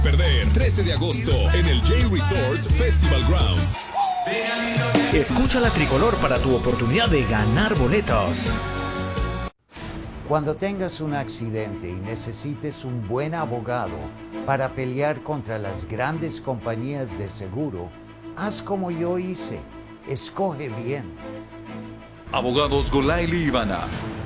Perder 13 de agosto en el J Resort Festival Grounds. Escucha la tricolor para tu oportunidad de ganar boletos. Cuando tengas un accidente y necesites un buen abogado para pelear contra las grandes compañías de seguro, haz como yo hice. Escoge bien. Abogados Golaili Ivana.